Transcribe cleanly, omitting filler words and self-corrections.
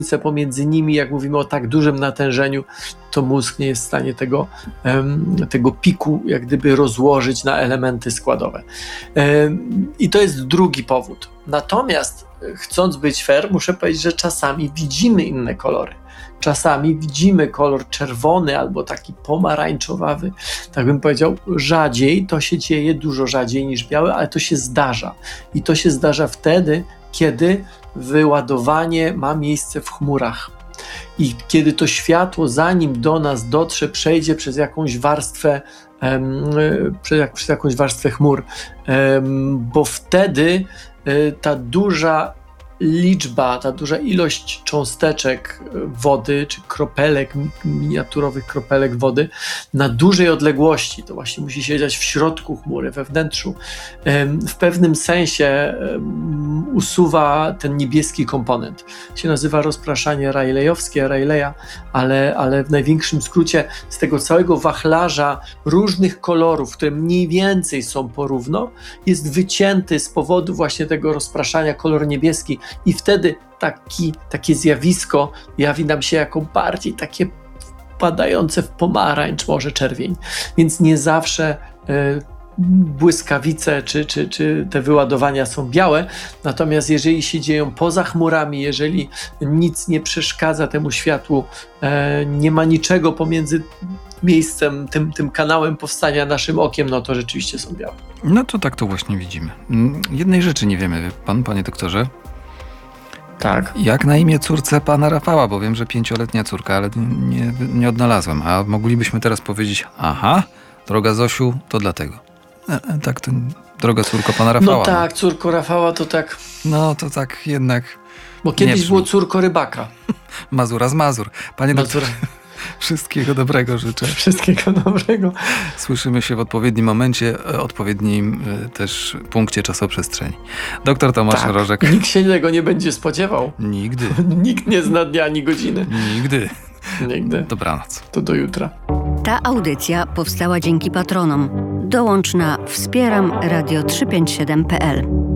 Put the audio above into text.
pomiędzy nimi, jak mówimy o tak dużym natężeniu, to mózg nie jest w stanie tego piku jak gdyby rozłożyć na elementy składowe. I to jest drugi powód. Natomiast chcąc być fair, muszę powiedzieć, że czasami widzimy inne kolory. Czasami widzimy kolor czerwony albo taki pomarańczowawy, tak bym powiedział, rzadziej, to się dzieje dużo rzadziej niż biały, ale to się zdarza. I to się zdarza wtedy, kiedy wyładowanie ma miejsce w chmurach. I kiedy to światło, zanim do nas dotrze, przejdzie przez jakąś warstwę, przez jakąś warstwę chmur, bo wtedy ta duża liczba, ta duża ilość cząsteczek wody, czy kropelek, miniaturowych kropelek wody na dużej odległości, to właśnie musi się dziać w środku chmury, we wnętrzu, w pewnym sensie usuwa ten niebieski komponent. Się nazywa rozpraszanie Rayleigh, ale w największym skrócie z tego całego wachlarza różnych kolorów, które mniej więcej są porówno, jest wycięty z powodu właśnie tego rozpraszania kolor niebieski i wtedy takie zjawisko jawi nam się jako bardziej takie wpadające w pomarańcz, może czerwień. Więc nie zawsze błyskawice czy te wyładowania są białe, natomiast jeżeli się dzieją poza chmurami, jeżeli nic nie przeszkadza temu światłu, nie ma niczego pomiędzy miejscem, tym kanałem powstania naszym okiem, no to rzeczywiście są białe. No to tak to właśnie widzimy. Jednej rzeczy nie wiemy, wie pan, panie doktorze. Tak. Jak na imię córce pana Rafała, bo wiem, że 5-letnia córka, ale nie odnalazłem. A moglibyśmy teraz powiedzieć, aha, droga Zosiu, to dlatego. Tak, to droga córko pana Rafała. No tak, córko Rafała to tak. No to tak jednak. Bo kiedyś było córko rybaka. Mazura z Mazur. Panie doktorze, wszystkiego dobrego życzę. Wszystkiego dobrego. Słyszymy się w odpowiednim momencie, odpowiednim też punkcie czasoprzestrzeni. Doktor Tomasz Rożek. Nikt się tego nie będzie spodziewał. Nigdy. Nikt nie zna dnia ani godziny. Nigdy. Nigdy. Dobranoc. To do jutra. Ta audycja powstała dzięki patronom. Dołącz na wspieramradio357.pl.